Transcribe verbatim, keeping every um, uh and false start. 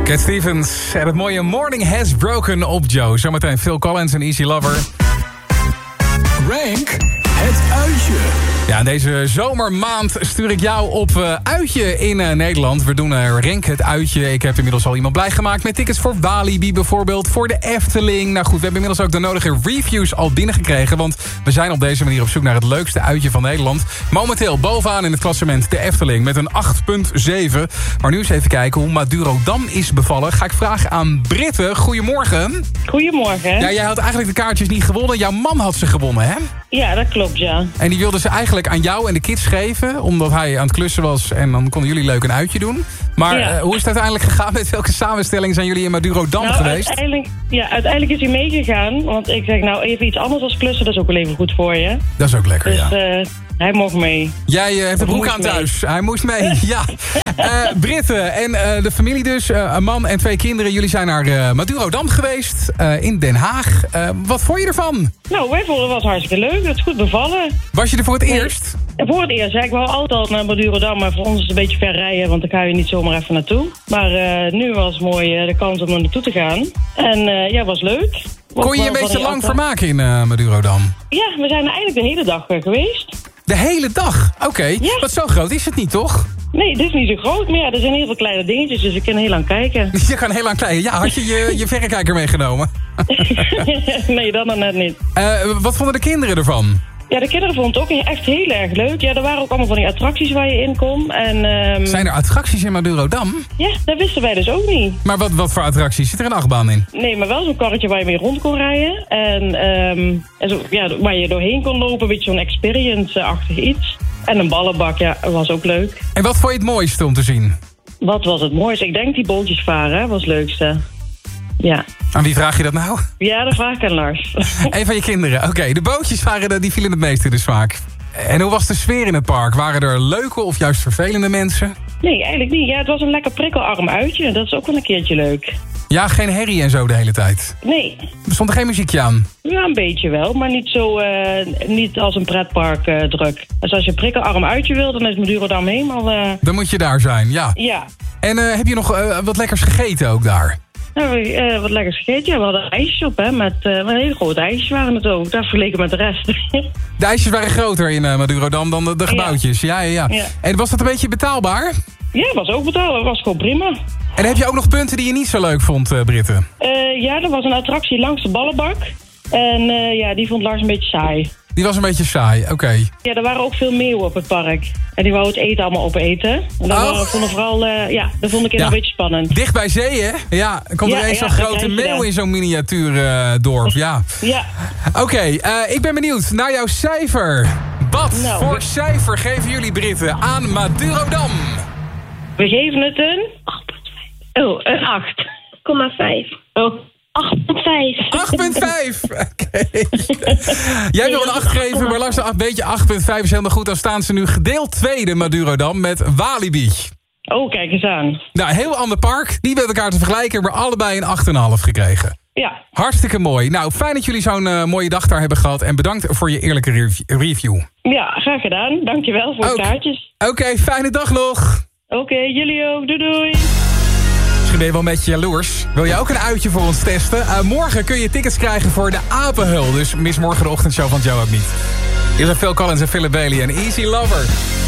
Cat Stevens en het mooie Morning Has Broken op Joe. Zometeen Phil Collins en Easy Lover. Rank het uitje. Ja, deze zomermaand stuur ik jou op uh, uitje in uh, Nederland. We doen uh, Rank het uitje. Ik heb inmiddels al iemand blij gemaakt met tickets voor Walibi bijvoorbeeld. Voor de Efteling. Nou goed, we hebben inmiddels ook de nodige reviews al binnengekregen. Want we zijn op deze manier op zoek naar het leukste uitje van Nederland. Momenteel bovenaan in het klassement de Efteling met een acht komma zeven. Maar nu eens even kijken hoe Madurodam is bevallen. Ga ik vragen aan Britte. Goedemorgen. Goedemorgen. Ja, jij had eigenlijk de kaartjes niet gewonnen. Jouw man had ze gewonnen, hè? Ja, dat klopt, ja. En die wilde ze eigenlijk aan jou en de kids geven, omdat hij aan het klussen was en dan konden jullie leuk een uitje doen. Maar ja. uh, hoe is het uiteindelijk gegaan? Met welke samenstelling zijn jullie in Madurodam nou, geweest? Uiteindelijk, ja, uiteindelijk is hij meegegaan, want ik zeg nou even iets anders als klussen, dat is ook wel even goed voor je. Dat is ook lekker, dus, ja. Uh, hij mocht mee. Jij uh, hebt de broek moest aan mee. thuis. Hij moest mee, ja. Uh, Britte en uh, de familie dus, uh, een man en twee kinderen. Jullie zijn naar uh, Madurodam geweest, uh, in Den Haag. Uh, wat vond je ervan? Nou, wij vonden het was hartstikke leuk. Het is goed bevallen. Was je er voor het eerst? En voor het eerst, ja, ik wou altijd al naar Madurodam, maar voor ons is het een beetje ver rijden, want dan ga je niet zomaar even naartoe. Maar uh, nu was het mooi uh, de kans om er naartoe te gaan. En uh, ja, was leuk. Kon je je een beetje lang vermaken in uh, Madurodam? Ja, we zijn er eigenlijk de hele dag uh, geweest. De hele dag? Oké, okay. Ja. Wat zo groot is het niet, toch? Nee, het is niet zo groot, maar ja, er zijn heel veel kleine dingetjes, dus ik kan heel lang kijken. Je kan heel lang kijken. Ja, had je je, je verrekijker meegenomen? Nee, dat nog net niet. Uh, wat vonden de kinderen ervan? Ja, de kinderen vonden het ook echt heel erg leuk. Ja, er waren ook allemaal van die attracties waar je in kon. En, um... Zijn er attracties in Madurodam? Ja, dat wisten wij dus ook niet. Maar wat, wat voor attracties? Zit er een achtbaan in? Nee, maar wel zo'n karretje waar je mee rond kon rijden. En, um, en zo, ja, waar je doorheen kon lopen, een beetje zo'n experience-achtig iets. En een ballenbak, ja, dat was ook leuk. En wat vond je het mooiste om te zien? Wat was het mooiste? Ik denk die bootjes varen, was het leukste. Ja. Aan wie vraag je dat nou? Ja, dat vraag ik aan Lars. Een van je kinderen. Oké, okay, de bootjes waren, die vielen het meest in de smaak. En hoe was de sfeer in het park? Waren er leuke of juist vervelende mensen? Nee, eigenlijk niet. Ja, het was een lekker prikkelarm uitje. Dat is ook wel een keertje leuk. Ja, geen herrie en zo de hele tijd? Nee. Er stond er geen muziekje aan? Ja, een beetje wel, maar niet zo, uh, niet als een pretpark uh, druk. Dus als je een prikkelarm uitje wil, dan is Madurodam helemaal... Uh... Dan moet je daar zijn, ja. Ja. En uh, heb je nog uh, wat lekkers gegeten ook daar? Nou, uh, wat lekkers gegeten. Ja, we hadden ijsjes op, hè. Met uh, hele grote ijsjes waren het ook. Daar vergeleken met de rest. De ijsjes waren groter in uh, Madurodam dan de, de gebouwtjes. Ja. Ja, ja, ja. Ja. En was dat een beetje betaalbaar? Ja, dat was ook betaalbaar. Dat was gewoon prima. En heb je ook nog punten die je niet zo leuk vond, uh, Britte? Uh, ja, er was een attractie langs de ballenbak. En uh, ja, die vond Lars een beetje saai. Die was een beetje saai, oké. Okay. Ja, er waren ook veel meeuwen op het park. En die wou het eten allemaal opeten. En dat oh. vond ik vooral, uh, ja, dat vond ik ja. een beetje spannend. Dicht bij zee, hè? Ja, er komt ja, er eens ja, zo'n grote meeuw in zo'n miniatuurdorp, uh, ja. Ja. Oké, okay, uh, ik ben benieuwd naar jouw cijfer. Wat nou, voor we... cijfer geven jullie, Britten, aan Madurodam? We geven het een... acht komma vijf. Oh, een acht komma vijf. Oh. acht komma vijf. acht komma vijf. Oké. Okay. Jij wil een acht geven, maar Lars, een beetje acht komma vijf is helemaal goed. Dan staan ze nu gedeeld tweede Madurodam met Walibi. Oh, kijk eens aan. Nou, een heel ander park. Niet met elkaar te vergelijken, maar allebei een acht komma vijf gekregen. Ja. Hartstikke mooi. Nou, fijn dat jullie zo'n uh, mooie dag daar hebben gehad. En bedankt voor je eerlijke rev- review. Ja, graag gedaan. Dankjewel voor de kaartjes. Oké, okay, fijne dag nog. Oké, okay, jullie ook. Doei doei. Misschien ben je wel een beetje jaloers. Wil je ook een uitje voor ons testen? Uh, morgen kun je tickets krijgen voor de Apenhul. Dus mis morgen de ochtendshow van Joe ook niet. Hier zijn Phil Collins en Philip Bailey en Easy Lover.